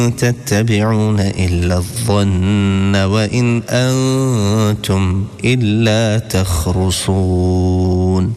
تتبعون إلا الظن وإن أنتم إلا تخرصون.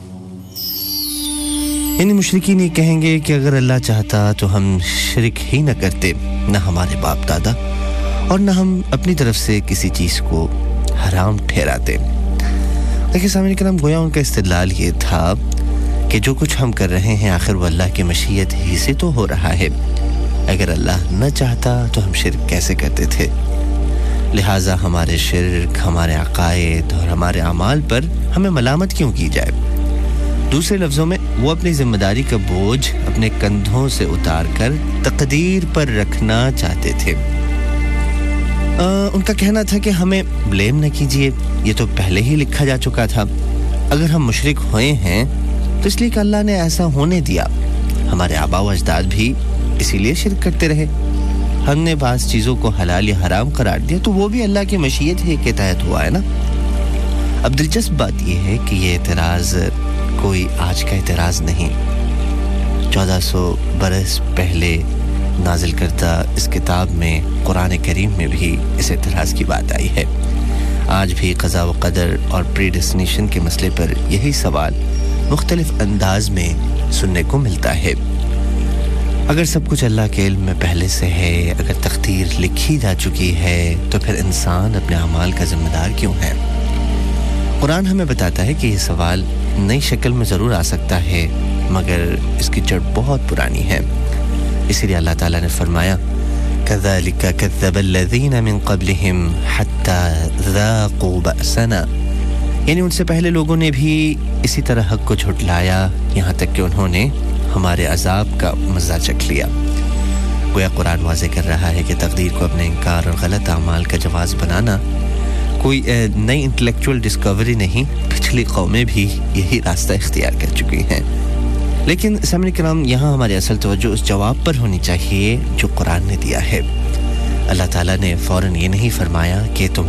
یعنی مشرکین یہ کہیں گے کہ اگر اللہ چاہتا تو ہم شرک ہی نہ کرتے، نہ ہمارے باپ دادا اور نہ ہم اپنی طرف سے کسی چیز کو حرام ٹھہراتے. لیکن سامعین کرام، گویا ان کا استدلال یہ تھا کہ جو کچھ ہم کر رہے ہیں آخر وہ اللہ کی مشیت ہی سے تو ہو رہا ہے. اگر اللہ نہ چاہتا تو ہم شرک کیسے کرتے تھے؟ لہٰذا ہمارے شرک، ہمارے عقائد اور ہمارے اعمال پر ہمیں ملامت کیوں کی جائے؟ دوسرے لفظوں میں وہ اپنی ذمہ داری کا بوجھ اپنے کندھوں سے اتار کر تقدیر پر رکھنا چاہتے تھے. ان کا کہنا تھا کہ ہمیں بلیم نہ کیجیے، یہ تو پہلے ہی لکھا جا چکا تھا. اگر ہم مشرک ہوئے ہیں تو اس لیے کہ اللہ نے ایسا ہونے دیا. ہمارے آباء و اجداد بھی اسی لیے شرک کرتے رہے. ہم نے بعض چیزوں کو حلال یا حرام قرار دیا تو وہ بھی اللہ کی مشیت ہی کے تحت ہوا ہے نا. اب دلچسپ بات یہ ہے کہ یہ اعتراض کوئی آج کا اعتراض نہیں. 1400 برس پہلے نازل کردہ اس کتاب میں، قرآن کریم میں بھی اس اعتراض کی بات آئی ہے. آج بھی قضا و قدر اور پریڈیسٹینیشن کے مسئلے پر یہی سوال مختلف انداز میں سننے کو ملتا ہے. اگر سب کچھ اللہ کے علم میں پہلے سے ہے، اگر تقدیر لکھی جا چکی ہے، تو پھر انسان اپنے اعمال کا ذمہ دار کیوں ہے؟ قرآن ہمیں بتاتا ہے کہ یہ سوال نئی شکل میں ضرور آ سکتا ہے، مگر اس کی جڑ بہت پرانی ہے. اسی لیے اللہ تعالیٰ نے فرمایا كَذَلِكَ كَذَّبَ الَّذِينَ مِن قَبْلِهِمْ حَتَّى ذَاقُوا بَأْسَنَا. یعنی ان سے پہلے لوگوں نے بھی اسی طرح حق کو جھٹلایا، یہاں تک کہ انہوں نے ہمارے عذاب کا مزہ چکھ لیا. گویا قرآن واضح کر رہا ہے کہ تقدیر کو اپنے انکار اور غلط اعمال کا جواز بنانا کوئی نئی انٹلیکچول ڈسکوری نہیں. پچھلی قومیں بھی یہی راستہ اختیار کر چکی ہیں. لیکن سامعین کرام، یہاں ہماری اصل توجہ اس جواب پر ہونی چاہیے جو قرآن نے دیا ہے. اللہ تعالیٰ نے فوراً یہ نہیں فرمایا کہ تم